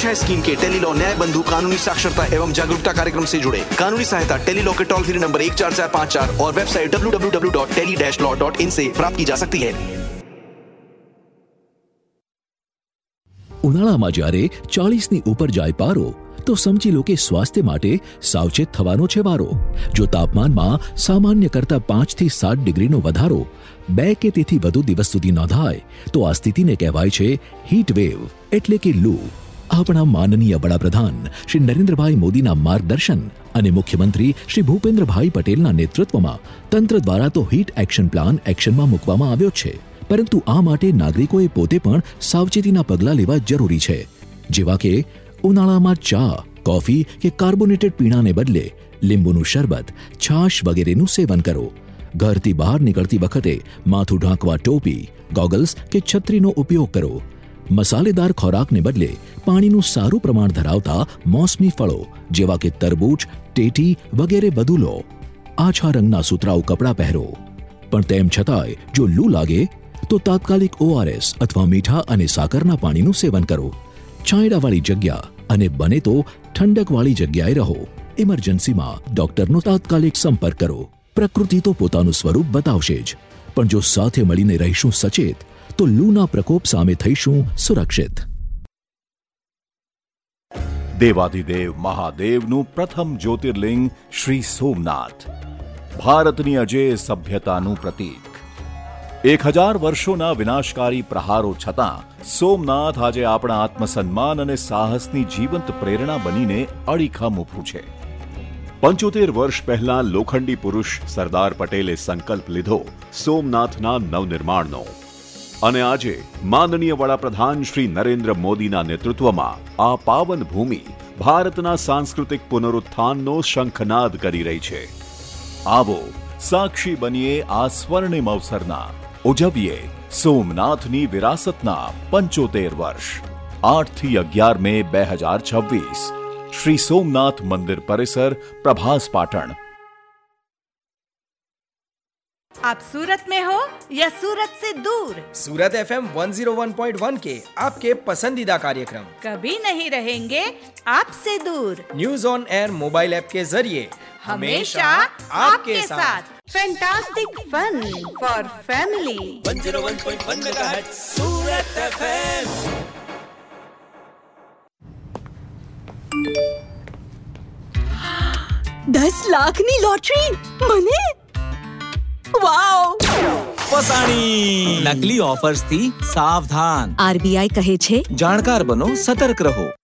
पेश है स्कीम के टेलीलॉ न्याय बंधु कानूनी साक्षरता एवं जागरूकता कार्यक्रम से जुड़े। कानूनी सहायता टेलीलॉ के टोल फ्री नंबर 14454 और वेबसाइट www.tele-law.in से प्राप्त की जा सकती है। ઉનાળામાં જ્યારે 40ની ઉપર જાય પારો તો સમજી લો કે સ્વાસ્થ્ય માટે સાવચેત થવાનો છે વારો। જો તાપમાનમાં સામાન્ય કરતા 5 થી 7 ડિગ્રીનો વધારો 2 કે તેથી વધુ દિવસ સુધી નોંધાય તો આ સ્થિતિને કહેવાય છે હીટ વેવ એટલે કે લૂ। આપણા માનનીય વડાપ્રધાન શ્રી નરેન્દ્રભાઈ મોદીના માર્ગદર્શન અને મુખ્યમંત્રી શ્રી ભૂપેન્દ્રભાઈ પટેલના નેતૃત્વમાં તંત્ર દ્વારા તો હીટ એક્શન પ્લાન એક્શનમાં મૂકવામાં આવ્યો છે, પરંતુ આ માટે નાગરિકોએ પોતે પણ સાવચેતીના પગલાં લેવા જરૂરી છે, જેવા કે ઉનાળામાં ચા, કોફી કે કાર્બોનેટેડ પીણાને બદલે લીંબુનું શરબત, છાશ વગેરેનું સેવન કરો। ઘરથી બહાર નીકળતી વખતે માથું ઢાંકવા ટોપી, ગોગલ્સ કે છત્રીનો ઉપયોગ કરો। મસાલેદાર ખોરાકને બદલે પાણીનું સારું પ્રમાણ ધરાવતા મોસમી ફળો જેવા કે તરબૂચ, ટેટી વગેરે વધુ લો। આછા રંગના સુતરાઉ કપડાં પહેરો, પણ તેમ છતાંય જો લૂ લાગે તો તાત્કાલિક ORS અથવા મીઠા અને સાકરના પાણીનું સેવન કરો। છાંયડાવાળી જગ્યા અને બને તો ઠંડકવાળી જગ્યાએ રહો। ઇમરજન્સીમાં ડોક્ટરનો તાત્કાલિક સંપર્ક કરો। પ્રકૃતિ તો પોતાનું સ્વરૂપ બતાવશે જ, પણ જો સાથે મળીને રહીશું સચેત તો લૂના પ્રકોપ સામે થઈશું સુરક્ષિત। દેવાધિદેવ મહાદેવનું પ્રથમ જ્યોતિર્લિંગ શ્રી સોમનાથ, ભારતની અજેય સભ્યતાનું પ્રતીક। 1000 વર્ષોના વિનાશકારી પ્રહારો છતાં સોમનાથ આજે આપણા આત્મસન્માન અને સાહસની જીવંત પ્રેરણા બનીને અડીખમ ઊભું છે। 75 વર્ષ પહેલા લોખંડી પુરુષ સરદાર પટેલે સંકલ્પ લીધો સોમનાથના નવનિર્માણનો, અને આજે માનનીય વડાપ્રધાન શ્રી નરેન્દ્ર મોદીના નેતૃત્વમાં આ પાવન ભૂમિ ભારતના સાંસ્કૃતિક પુનરુત્થાનનો શંખનાદ કરી રહી છે। આવો સાક્ષી બનીએ આ સ્વર્ણિમ અવસરના, ઉજવીએ સોમનાથની વિરાસતના 75 વર્ષ। 8 થી 11 મે 2026, श्री सोमनाथ मंदिर परिसर, प्रभास पाटण। आप सूरत में हो या सूरत से दूर, सूरत FM 101.1 के आपके पसंदीदा कार्यक्रम कभी नहीं रहेंगे आपसे दूर। News on air mobile app के जरिए हमेशा आपके साथ। Fantastic fun for family. 101.1 megahertz Surat FM। $10 લાખની લોટરી મને, વાવ! ફસાણી! નકલી ઓફર્સ થી સાવધાન। RBI કહે છે, જાણકાર બનો, સતર્ક રહો।